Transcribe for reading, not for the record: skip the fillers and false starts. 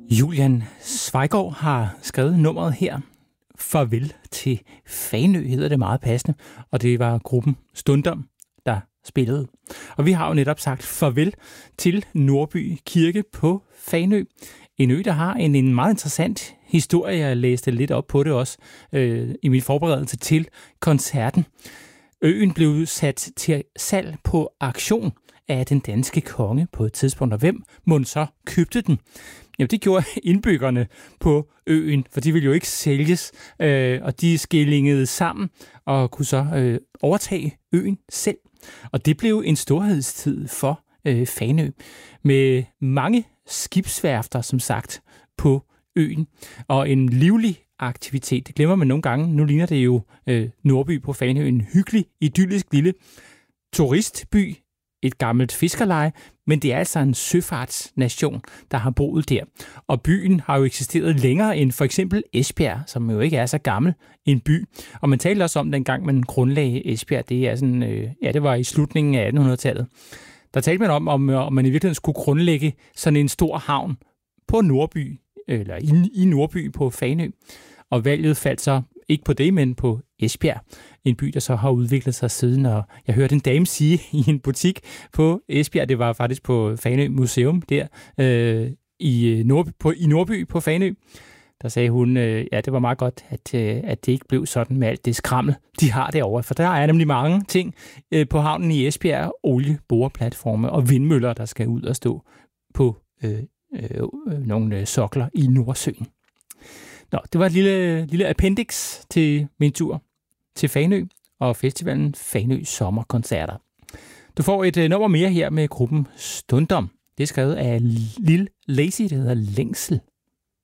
Julian Zweigård har skrevet nummeret her. Farvel til Fanø hedder det meget passende, og det var gruppen Stundom, der spillede. Og vi har jo netop sagt farvel til Nordby Kirke på Fanø. En ø, der har en meget interessant historie. Jeg læste lidt op på det også i min forberedelse til koncerten. Øen blev sat til salg på auktion af den danske konge på et tidspunkt, og hvem mon så købte den? Jamen, det gjorde indbyggerne på øen, for de ville jo ikke sælges, og de skillingede sammen og kunne så overtage øen selv. Og det blev en storhedstid for Fanø, med mange skibsværfter, som sagt, på øen, og en livlig aktivitet. Det glemmer man nogle gange. Nu ligner det jo Nordby på Fanø, en hyggelig, idyllisk lille turistby, et gammelt fiskerleje, men det er altså en søfartsnation, der har boet der. Og byen har jo eksisteret længere end for eksempel Esbjerg, som jo ikke er så gammel en by. Og man talte også om, dengang man grundlagde Esbjerg, det er sådan, det var i slutningen af 1800-tallet. Der talte man om man i virkeligheden skulle grundlægge sådan en stor havn på Nordby, eller i Nordby på Fanø. Og valget faldt så ikke på det, men på Esbjerg. En by, der så har udviklet sig siden. Og jeg hørte en dame sige i en butik på Esbjerg, det var faktisk på Fanø Museum der, i Nordby på Fanø. Der sagde hun, det var meget godt, at det ikke blev sådan med alt det skrammel, de har derovre. For der er nemlig mange ting på havnen i Esbjerg, olieboreplatforme og vindmøller, der skal ud og stå på nogle sokler i Nordsøen. Nå, det var et lille appendix til min tur til Fanø og festivalen Fanø Sommerkoncerter. Du får et nummer mere her med gruppen Stundom. Det er skrevet af Lil Lazy, det hedder Længsel.